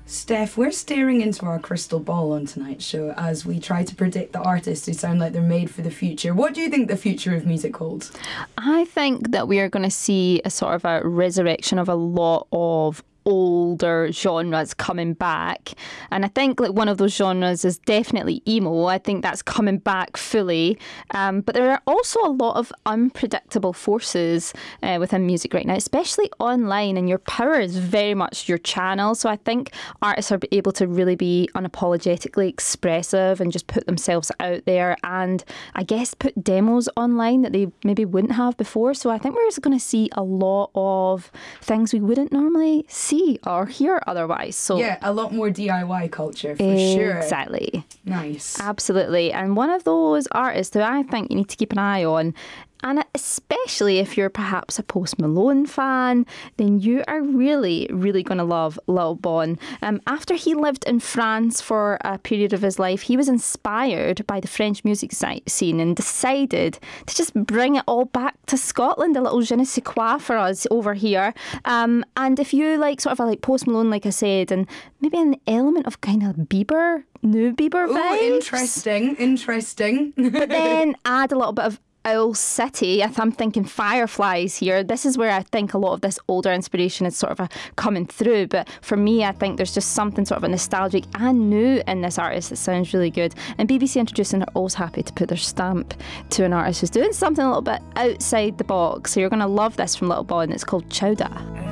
Steph, we're staring into our crystal ball on tonight's show as we try to predict the artists who sound like they're made for the future. What do you think the future of music holds? I think that we are going to see a sort of a resurrection of a lot of older genres coming back, and I think like one of those genres is definitely emo. I think that's coming back fully, but there are also a lot of unpredictable forces within music right now, especially online, and your power is very much your channel. So I think artists are able to really be unapologetically expressive and just put themselves out there, and I guess put demos online that they maybe wouldn't have before. So I think we're just going to see a lot of things we wouldn't normally see or hear otherwise. So yeah, a lot more DIY culture for sure. Exactly. Nice. Absolutely. And one of those artists who I think you need to keep an eye on, and especially if you're perhaps a Post Malone fan, then you are really, really going to love Lil Bon. After he lived in France for a period of his life, he was inspired by the French music scene and decided to just bring it all back to Scotland, a little je ne sais quoi for us over here. And if you like sort of like Post Malone, like I said, and maybe an element of kind of Bieber, new Bieber vibes. Interesting. But then add a little bit of Owl City. I'm thinking Fireflies here. This is where I think a lot of this older inspiration is sort of coming through. But for me, I think there's just something sort of a nostalgic and new in this artist that sounds really good. And BBC Introducing are always happy to put their stamp to an artist who's doing something a little bit outside the box. So you're going to love this from Lil Bon. It's called Chowder.